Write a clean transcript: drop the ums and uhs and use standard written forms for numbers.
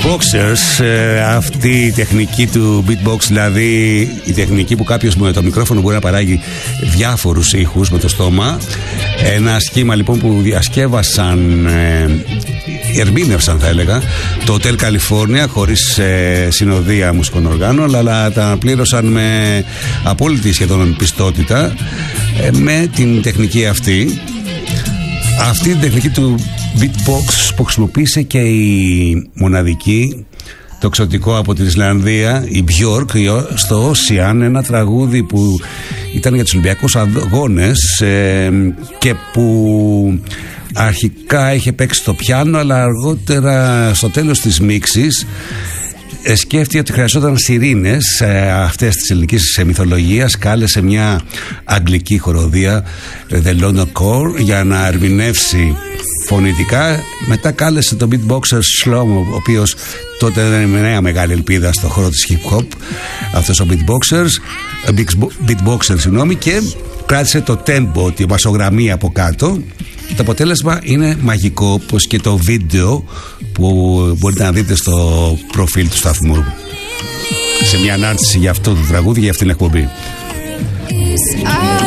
Beatboxers, αυτή η τεχνική του beatbox, δηλαδή η τεχνική που κάποιος με το μικρόφωνο μπορεί να παράγει διάφορους ήχους με το στόμα. Ένα σχήμα λοιπόν που διασκεύασαν, ερμήνευσαν θα έλεγα, το Hotel California χωρίς συνοδεία μουσικών οργάνων, αλλά τα πλήρωσαν με απόλυτη σχεδόν πιστότητα με την τεχνική αυτή. Αυτή την τεχνική του beatbox που χρησιμοποίησε και η μοναδική, το εξωτικό από την Ισλανδία, η Björk, στο Ocean, ένα τραγούδι που ήταν για τους Ολυμπιακούς Αγώνες και που αρχικά είχε παίξει το πιάνο, αλλά αργότερα στο τέλος της μίξης σκέφτηκε ότι χρειαζόταν σιρήνες αυτές της ελληνικής μυθολογίας. Κάλεσε μια αγγλική χοροδία, The London Core, για να ερμηνεύσει φωνητικά. Μετά κάλεσε τον beatboxer Shlomo, ο οποίος τότε δεν είναι μια μεγάλη ελπίδα στο χώρο της hip hop, αυτός ο beatboxer, και κράτησε το tempo, τη μπασογραμμή από κάτω. Το αποτέλεσμα είναι μαγικό, όπως και το βίντεο που μπορείτε να δείτε στο προφίλ του σταθμού, σε μια ανάρτηση για αυτό το τραγούδι, για αυτήν την εκπομπή.